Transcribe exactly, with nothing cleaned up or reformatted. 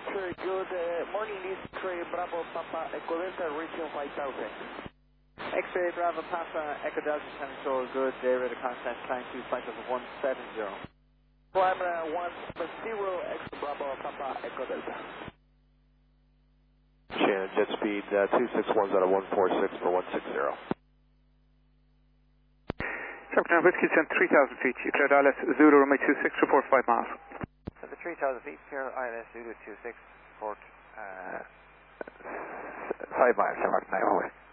Very good. Uh, morning, X-ray Bravo Papa Echo Delta, reaching five thousand. X-ray Bravo Papa Echo Delta, control good. Day radar contact, climb to flight level one seven zero. Climb uh, one zero, X-ray Bravo Papa Echo Delta. Shannon, jet speed uh, two six one out of one four six for one six zero. Captain Whiskey, send three thousand feet. You cleared I L S Zulu, runway two six, report five miles. So the three thousand feet, clear I L S Zulu two six, port uh, five miles, nine one.